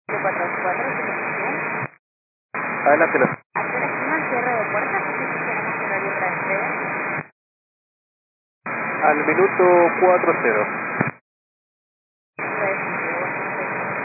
44, Adelante, ¿a qué hora estima el cierre de puertas? ¿Qué tenemos horario para entrega? al minuto 4-0.